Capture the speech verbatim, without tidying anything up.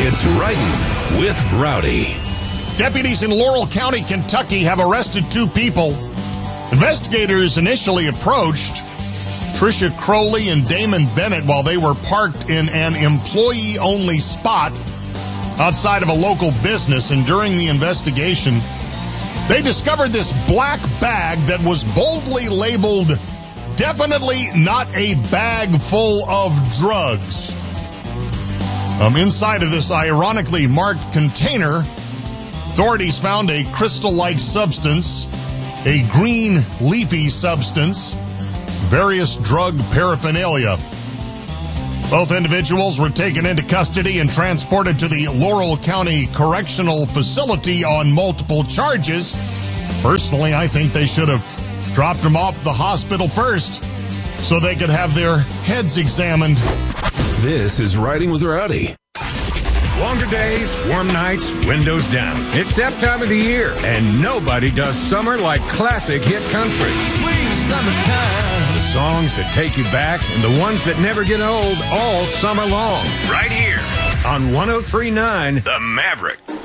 It's Riding with Rowdy. Deputies in Laurel County, Kentucky have arrested two people. Investigators initially approached Tricia Crowley and Damon Bennett while they were parked in an employee-only spot outside of a local business, and during the investigation, they discovered this black bag that was boldly labeled, "Definitely not a bag full of drugs." Um, inside of this ironically marked container, authorities found a crystal-like substance, a green leafy substance, various drug paraphernalia. Both individuals were taken into custody and transported to the Laurel County Correctional Facility on multiple charges. Personally, I think they should have dropped them off at the hospital first so they could have their heads examined. This is Riding with Rowdy. Longer days, warm nights, windows down. It's that time of the year, and nobody does summer like classic hit country. Sweet summertime. The songs that take you back and the ones that never get old all summer long. Right here on one oh three point nine The Maverick.